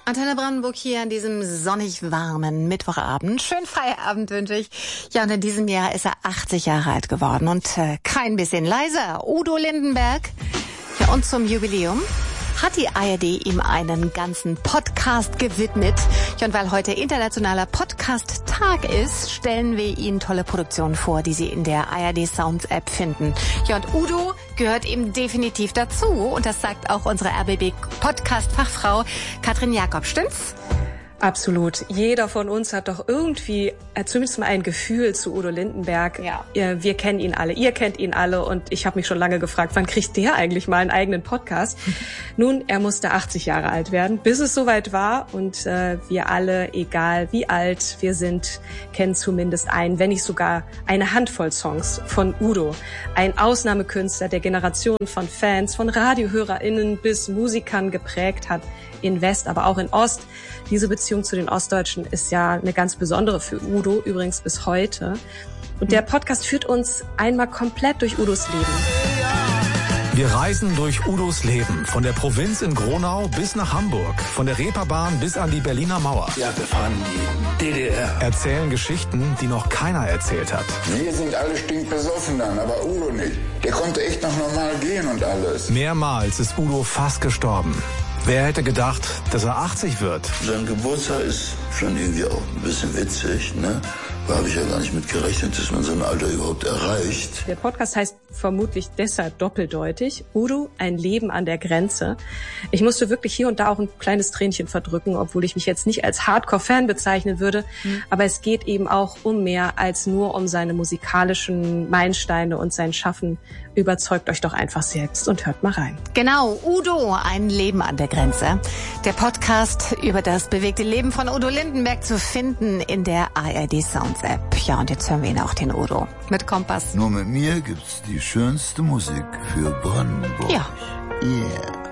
Antenne Brandenburg hier an diesem sonnig warmen Mittwochabend. Schönen Feierabend wünsche ich. Ja, und in diesem Jahr ist er 80 Jahre alt geworden und kein bisschen leiser. Udo Lindenberg. Ja, und zum Jubiläum hat die ARD ihm einen ganzen Podcast gewidmet. Ja, und weil heute internationaler Podcast-Tag ist, stellen wir Ihnen tolle Produktionen vor, die Sie in der ARD Sounds App finden. Ja, und Udo gehört eben definitiv dazu. Und das sagt auch unsere RBB-Podcast-Fachfrau Katrin Jakob. Stimmt's? Absolut. Jeder von uns hat doch irgendwie zumindest mal ein Gefühl zu Udo Lindenberg. Ja. Wir kennen ihn alle, ihr kennt ihn alle und ich habe mich schon lange gefragt, wann kriegt der eigentlich mal einen eigenen Podcast? Nun, er musste 80 Jahre alt werden, bis es soweit war und wir alle, egal wie alt wir sind, kennen zumindest einen, wenn nicht sogar eine Handvoll Songs von Udo. Ein Ausnahmekünstler, der Generationen von Fans, von RadiohörerInnen bis Musikern geprägt hat, in West, aber auch in Ost. Diese Beziehung zu den Ostdeutschen ist ja eine ganz besondere für Udo, übrigens bis heute. Und der Podcast führt uns einmal komplett durch Udos Leben. Wir reisen durch Udos Leben, von der Provinz in Gronau bis nach Hamburg, von der Reeperbahn bis an die Berliner Mauer. Ja, wir fahren die DDR. Erzählen Geschichten, die noch keiner erzählt hat. Wir sind alle stinkbesoffen dann, aber Udo nicht. Der konnte echt noch normal gehen und alles. Mehrmals ist Udo fast gestorben. Wer hätte gedacht, dass er 80 wird? Sein Geburtstag ist schon irgendwie auch ein bisschen witzig, ne? Da habe ich ja gar nicht mit gerechnet, dass man so ein Alter überhaupt erreicht. Der Podcast heißt vermutlich deshalb doppeldeutig. Udo, ein Leben an der Grenze. Ich musste wirklich hier und da auch ein kleines Tränchen verdrücken, obwohl ich mich jetzt nicht als Hardcore-Fan bezeichnen würde. Aber es geht eben auch um mehr als nur um seine musikalischen Meilensteine und sein Schaffen. Überzeugt euch doch einfach selbst und hört mal rein. Genau, Udo, ein Leben an der Grenze. Der Podcast über das bewegte Leben von Udo Lindenberg zu finden in der ARD Sounds App. Ja, und jetzt hören wir ihn auch, den Udo, mit Kompass. Nur mit mir gibt's die schönste Musik für Brandenburg. Ja. Yeah.